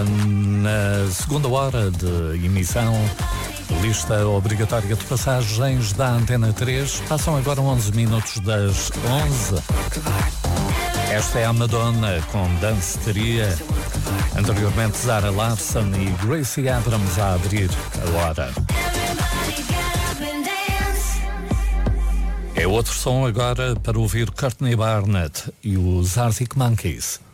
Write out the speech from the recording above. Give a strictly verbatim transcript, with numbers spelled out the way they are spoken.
na segunda hora de emissão, lista obrigatória de passagens da Antena três. Passam agora onze minutos das onze. Esta é a Madonna com Danceteria. Anteriormente Zara Larsson e Gracie Abrams a abrir a hora. É outro som agora para ouvir Courtney Barnett e os Arctic Monkeys.